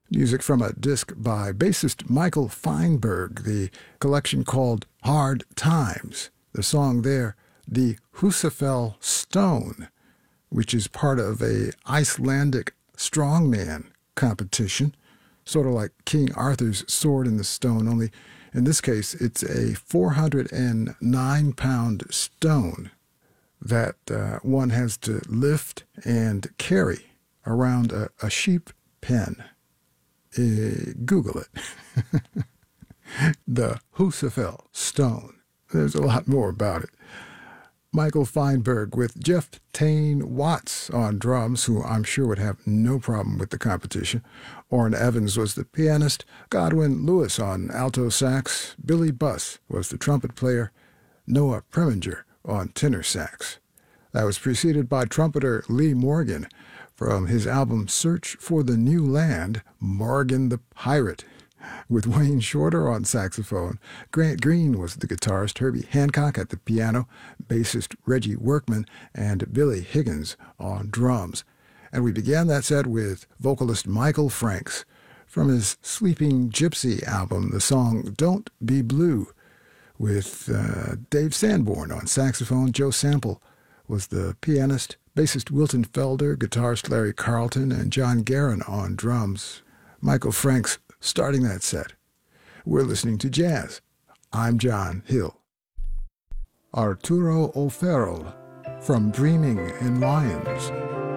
Music from a disc by bassist Michael Feinberg, the collection called Hard Times. The song there, the Husafell Stone, which is part of a Icelandic strongman competition, sort of like King Arthur's Sword in the Stone, only in this case it's a 409-pound stone that one has to lift and carry around a sheep pen. Google it. The Husafell Stone. There's a lot more about it. Michael Feinberg with Jeff Tane Watts on drums, who I'm sure would have no problem with the competition. Orrin Evans was the pianist. Godwin Lewis on alto sax. Billy Buss was the trumpet player. Noah Preminger on tenor sax. That was preceded by trumpeter Lee Morgan from his album Search for the New Land, Morgan the Pirate, with Wayne Shorter on saxophone. Grant Green was the guitarist, Herbie Hancock at the piano, bassist Reggie Workman, and Billy Higgins on drums. And we began that set with vocalist Michael Franks from his Sleeping Gypsy album, the song Don't Be Blue, with Dave Sanborn on saxophone. Joe Sample was the pianist, bassist Wilton Felder, guitarist Larry Carlton, and John Guerin on drums. Michael Franks starting that set. We're listening to jazz. I'm John Hill. Arturo O'Farrell from Dreaming in Lions.